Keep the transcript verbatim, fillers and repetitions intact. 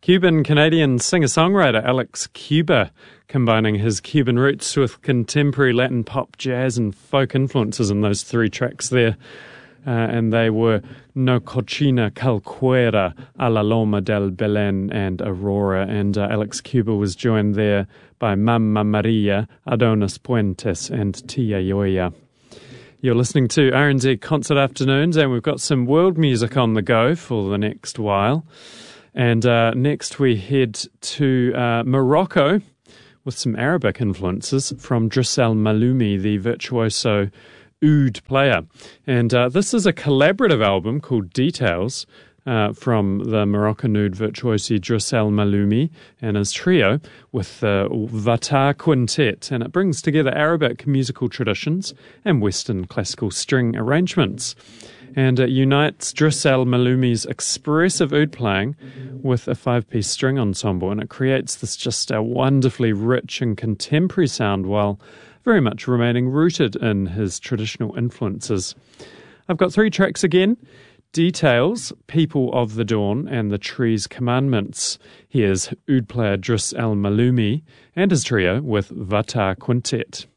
Cuban-Canadian singer-songwriter Alex Cuba, combining his Cuban roots with contemporary Latin pop, jazz and folk influences in those three tracks there. Uh, and they were No Cochina Calcuera, A la Loma del Belen and Aurora. And uh, Alex Cuba was joined there by Mamma Maria, Adonis Puentes and Tia Yoya. You're listening to R N Z Concert Afternoons, and we've got some world music on the go for the next while. And uh, next we head to uh, Morocco with some Arabic influences from Driss El Maloumi, the virtuoso oud player. And uh, this is a collaborative album called Details uh, from the Moroccan oud virtuosi Driss El Maloumi and his trio with the Vatar Quintet. And it brings together Arabic musical traditions and Western classical string arrangements. And it unites Driss El Maloumi's expressive oud playing with a five-piece string ensemble, and it creates this just a wonderfully rich and contemporary sound while very much remaining rooted in his traditional influences. I've got three tracks again: Details, People of the Dawn, and The Tree's Commandments. Here's oud player Driss El Maloumi and his trio with Vatar Quintet.